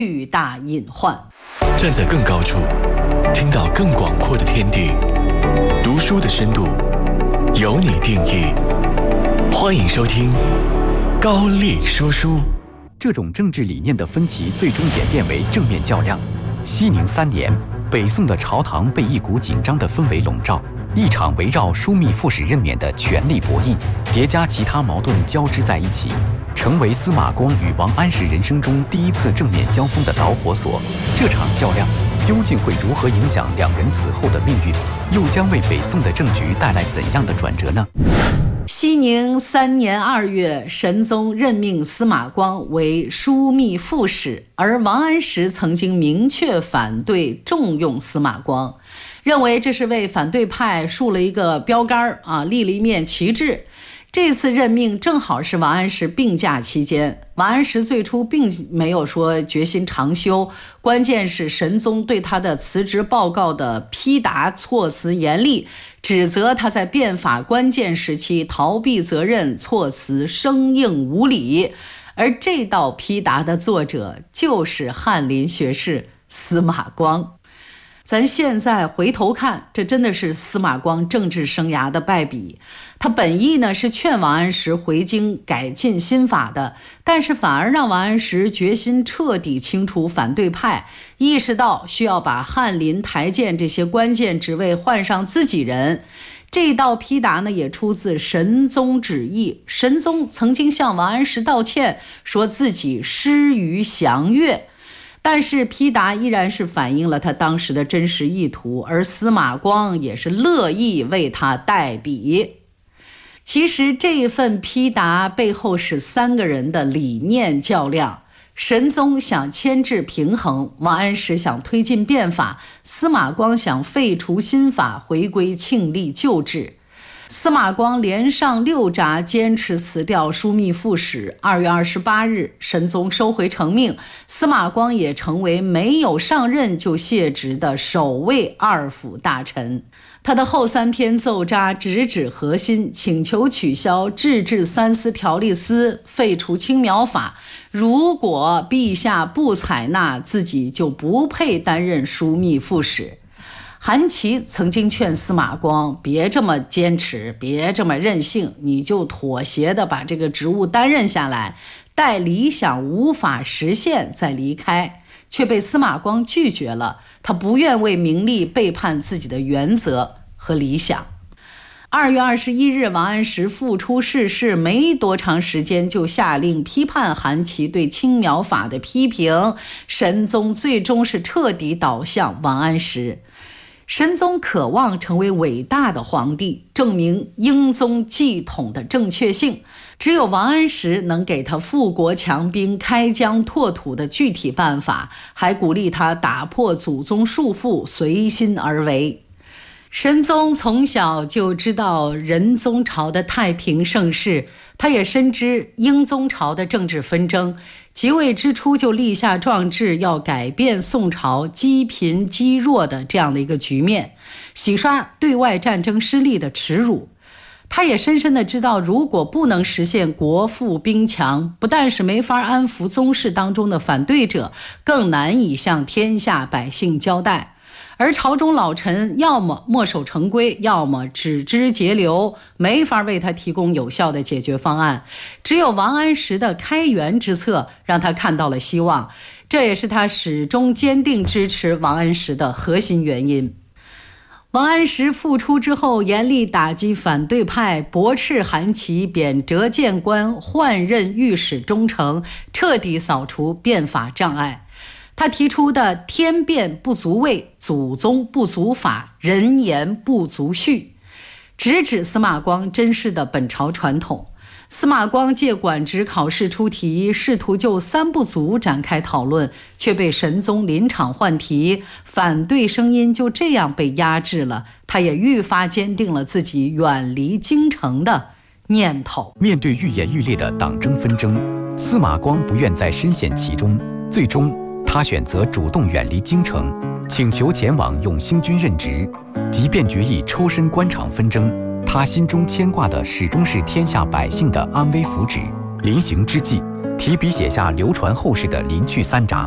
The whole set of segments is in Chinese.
巨大隐患。 站在更高处，听到更广阔的天地，读书的深度由你定义。欢迎收听高丽说书。 这种政治理念的分歧最终演变为正面较量。熙宁3年，北宋的朝堂被一股紧张的氛围笼罩，一场围绕枢密副使任免的权力博弈，叠加其他矛盾交织在一起，成为司马光与王安石人生中第一次正面交锋的导火索。这场较量究竟会如何影响两人此后的命运，又将为北宋的政局带来怎样的转折呢？ 熙宁3年2月，神宗任命司马光为枢密副使，而王安石曾经明确反对重用司马光，认为这是为反对派竖了一个标杆立了一面旗帜。这次任命正好是王安石病假期间，王安石最初并没有说决心长休，关键是神宗对他的辞职报告的批答措辞严厉，指责他在变法关键时期逃避责任，措辞生硬无理。而这道批答的作者就是翰林学士司马光。咱现在回头看，这真的是司马光政治生涯的败笔。他本意呢是劝王安石回京改进新法的，但是反而让王安石决心彻底清除反对派，意识到需要把翰林、台谏这些关键职位换上自己人。这道批答呢也出自神宗旨意，神宗曾经向王安石道歉，说自己失于详阅。但是批答依然是反映了他当时的真实意图，而司马光也是乐意为他代笔。其实这份批答背后是3个人的理念较量，神宗想牵制平衡，王安石想推进变法，司马光想废除新法，回归庆历旧制。司马光连上6札，坚持辞掉枢密副使。2月28日，神宗收回成命，司马光也成为没有上任就卸职的首位2府大臣。他的后3篇奏章直指核心，请求取消制治3司条例司，废除青苗法。如果陛下不采纳，自己就不配担任枢密副使。韩琦曾经劝司马光别这么坚持，别这么任性，你就妥协的把这个职务担任下来，待理想无法实现再离开，却被司马光拒绝了。他不愿为名利背叛自己的原则和理想。2月21日，王安石复出逝世没多长时间，就下令批判韩琦对青苗法的批评，神宗最终是彻底倒向王安石。神宗渴望成为伟大的皇帝，证明英宗继统的正确性，只有王安石能给他富国强兵、开疆拓土的具体办法，还鼓励他打破祖宗束缚，随心而为。神宗从小就知道仁宗朝的太平盛世，他也深知英宗朝的政治纷争，即位之初就立下壮志，要改变宋朝积贫积弱的这样的一个局面，洗刷对外战争失利的耻辱。他也深深地知道，如果不能实现国富兵强，不但是没法安抚宗室当中的反对者，更难以向天下百姓交代。而朝中老臣要么墨守成规，要么只知节流，没法为他提供有效的解决方案。只有王安石的开源之策让他看到了希望，这也是他始终坚定支持王安石的核心原因。王安石复出之后，严厉打击反对派，驳斥韩琦，贬谪谏官，换任御史中丞，彻底扫除变法障碍。他提出的天变不足畏，祖宗不足法，人言不足序，直指司马光珍视的本朝传统。司马光借管职考试出题，试图就3不足展开讨论，却被神宗临场换题，反对声音就这样被压制了。他也愈发坚定了自己远离京城的念头。 面对愈演愈烈的党争纷争，司马光不愿再深陷其中，最终他选择主动远离京城，请求前往永兴军任职。即便决意抽身官场纷争，他心中牵挂的始终是天下百姓的安危福祉。临行之际，提笔写下流传后世的临去3札。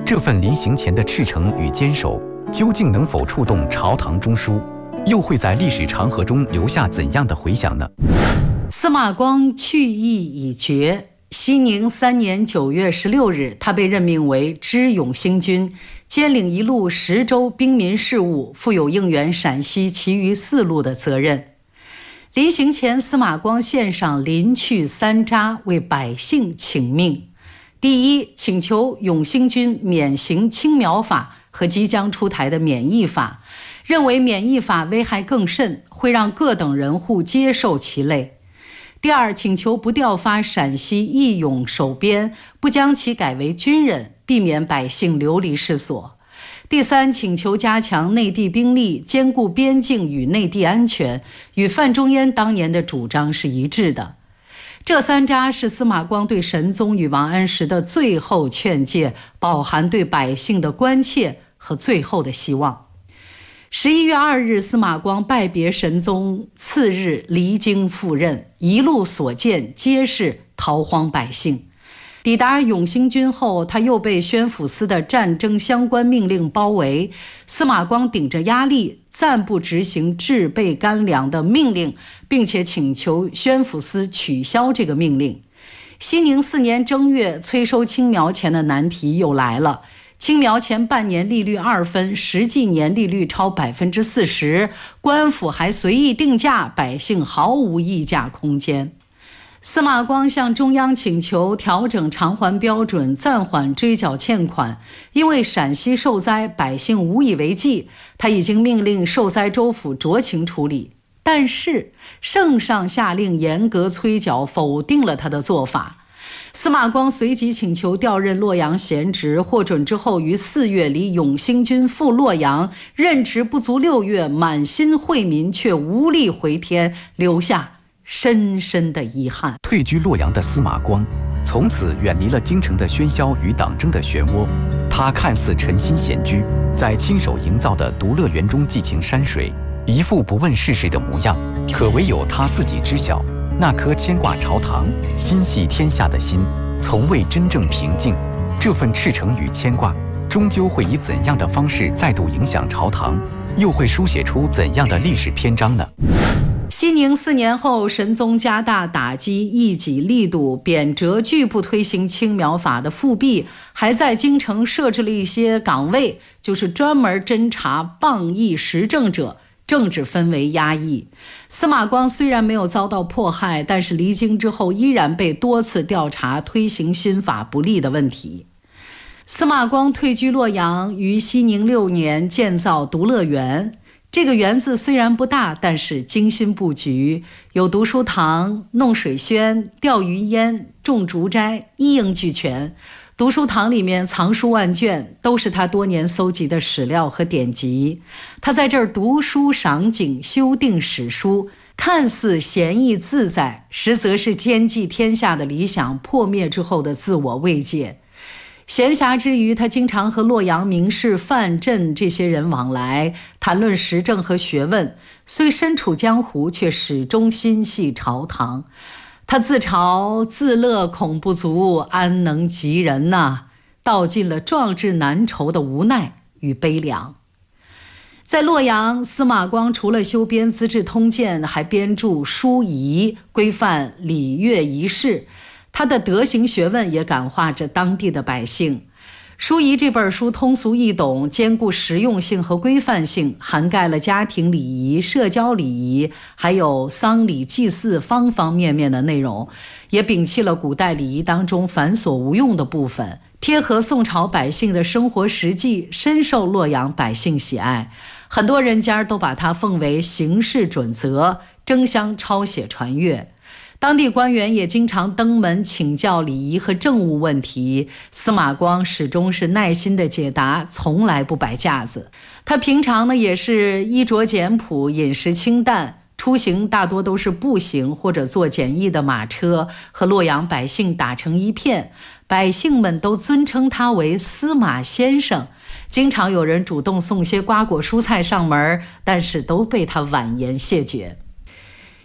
这份临行前的赤诚与坚守，究竟能否触动朝堂中枢，又会在历史长河中留下怎样的回响呢？ 司马光去意已决。熙宁3年9月16日，他被任命为知永兴军，兼领一路10州兵民事务，负有应援陕西其余4路的责任。临行前，司马光献上临去3札，为百姓请命。第一，请求永兴军免行青苗法和即将出台的免役法，认为免役法危害更甚，会让各等人户接受其累。第二，请求不调发陕西义勇守边，不将其改为军人，避免百姓流离失所。第三，请求加强内地兵力，兼顾边境与内地安全，与范仲淹当年的主张是一致的。这3札是司马光对神宗与王安石的最后劝诫，饱含对百姓的关切和最后的希望。11月2日，司马光拜别神宗，次日离京赴任，一路所见皆是逃荒百姓。抵达永兴军后，他又被宣抚司的战争相关命令包围。司马光顶着压力，暂不执行制备干粮的命令，并且请求宣抚司取消这个命令。熙宁4年正月，催收青苗钱的难题又来了。青苗前半年利率2分，实际年利率超40%，官府还随意定价，百姓毫无议价空间。司马光向中央请求调整偿还标准，暂缓追缴欠款，因为陕西受灾，百姓无以为继，他已经命令受灾州府酌情处理。但是圣上下令严格催缴，否定了他的做法。司马光随即请求调任洛阳闲职，获准之后于4月离永兴军赴洛阳，任职不足6月，满心惠民，却无力回天，留下深深的遗憾。 退居洛阳的司马光，从此远离了京城的喧嚣与党争的漩涡。他看似沉心闲居，在亲手营造的独乐园中寄情山水，一副不问世事的模样，可唯有他自己知晓。那颗牵挂朝堂、心系天下的心，从未真正平静。这份赤诚与牵挂，终究会以怎样的方式再度影响朝堂，又会书写出怎样的历史篇章呢？ 熙宁4年后，神宗加大打击异己力度，贬谪拒不推行青苗法的复辟，还在京城设置了一些岗位，就是专门侦查谤议时政者，政治氛围压抑。司马光虽然没有遭到迫害，但是离京之后依然被多次调查推行新法不利的问题。司马光退居洛阳，于熙宁6年建造独乐园。这个园子虽然不大，但是精心布局，有读书堂、弄水轩、钓鱼烟、种竹斋，一应俱全。读书堂里面藏书万卷，都是他多年搜集的史料和典籍。他在这儿读书赏景，修订史书，看似闲逸自在，实则是兼济天下的理想破灭之后的自我慰藉。闲暇之余，他经常和洛阳名士范镇这些人往来，谈论时政和学问。虽身处江湖，却始终心系朝堂。他自嘲自乐恐不足，安能及人呐，道尽了壮志难酬的无奈与悲凉。在洛阳，司马光除了修编《资治通鉴》，还编著书仪，规范礼乐仪式。他的德行学问也感化着当地的百姓。书仪这本书通俗易懂，兼顾实用性和规范性，涵盖了家庭礼仪、社交礼仪，还有丧礼祭祀方方面面的内容，也摒弃了古代礼仪当中繁琐无用的部分，贴合宋朝百姓的生活实际，深受洛阳百姓喜爱。很多人家都把它奉为行事准则，争相抄写传阅。当地官员也经常登门请教礼仪和政务问题，司马光始终是耐心的解答，从来不摆架子。他平常呢也是衣着简朴，饮食清淡，出行大多都是步行或者坐简易的马车，和洛阳百姓打成一片。百姓们都尊称他为司马先生，经常有人主动送些瓜果蔬菜上门，但是都被他婉言谢绝。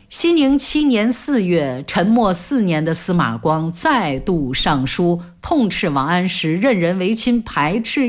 熙宁7年4月，沉默4年的司马光再度上书，痛斥王安石任人唯亲，排斥